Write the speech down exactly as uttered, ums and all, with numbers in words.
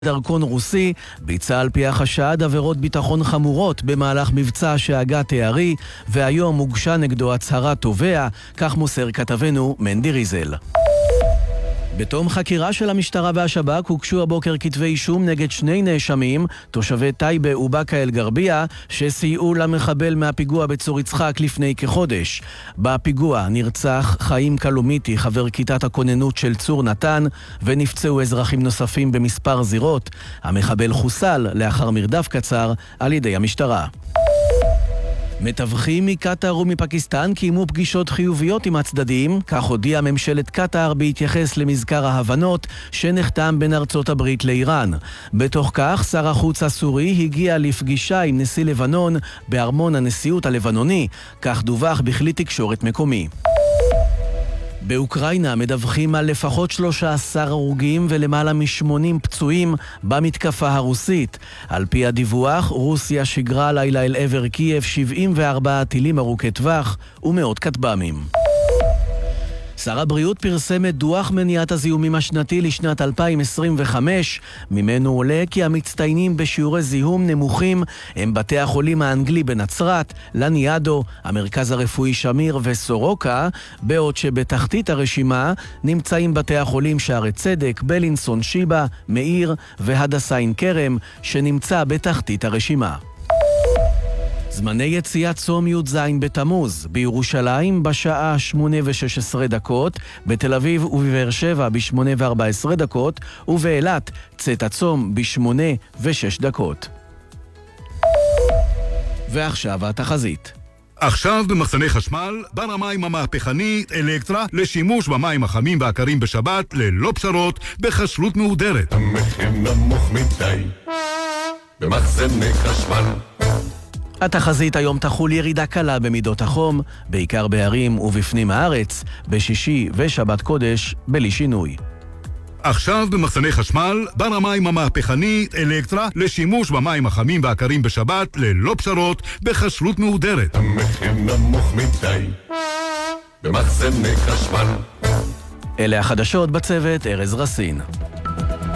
דרכון רוסי ביצע על פי החשד עבירות ביטחון חמורות במהלך מבצע שהגה תארי, והיום הוגשה נגדו הצהרת תובע, כך מוסר כתבנו מנדי ריזל. בתום חקירה של המשטרה והשב"כ הוגשו הבוקר כתבי אישום נגד שני נאשמים, תושבי טייבה ובאקה אל גרבייה, שסייעו למחבל מהפיגוע בצור יצחק לפני כחודש. בפיגוע נרצח חיים קלומיטי, חבר כיתת הכוננות של צור נתן, ונפצעו אזרחים נוספים במספר זירות. המחבל חוסל לאחר מרדף קצר על ידי המשטרה. מתווכים מקטר ומפקיסטן קיימו פגישות חיוביות עם הצדדים, כך הודיעה ממשלת קטר בהתייחס למזכר ההבנות שנחתם בין ארצות הברית לאיראן. בתוך כך, שר החוץ הסורי הגיע לפגישה עם נשיא לבנון בארמון הנשיאות הלבנוני, כך דווח בכלי תקשורת מקומי. באוקראינה מדווחים על לפחות שלושה עשר הרוגים ולמעלה מ-שמונים פצועים במתקפה הרוסית. על פי הדיווח, רוסיה שיגרה לילה אל עבר קייב שבעים וארבעה טילים ארוכי טווח ומאות כטב"מים. שר הבריאות פרסם את דוח מניעת הזיהומים השנתי לשנת אלפיים עשרים וחמש, ממנו עולה כי המצטיינים בשיעורי זיהום נמוכים הם בתי החולים האנגלי בנצרת, לניאדו, המרכז הרפואי שמיר וסורוקה, בעוד שבתחתית הרשימה נמצאים בתי החולים שערי צדק, בלינסון שיבא, מאיר והדסה עין כרם, שנמצא בתחתית הרשימה. זמני יציאת צום י"ז בתמוז, בירושלים בשעה שמונה ושש עשרה דקות, בתל אביב ובבאר שבע בשמונה וארבע עשרה דקות, ובאילת צאת הצום בשמונה ושש דקות. ועכשיו התחזית. עכשיו במחסני חשמל, בר המים המהפכני אלקטרה לשימוש במים החמים והקרים בשבת ללא פשרות בחשלות מהודרת. המחיר נמוך מדי במחסני חשמל. התחזית היום תחול ירידה קלה במידות החום, בעיקר בערים ובפנים הארץ, בשישי ושבת קודש בלי שינוי. עכשיו במחסני חשמל, בר המים המהפכני אלקטרה לשימוש במים החמים והקרים בשבת ללא פשרות בחשלות מהודרת. המחיר נמוך מדי במחסני חשמל. אלה החדשות בצוות ארז רסין.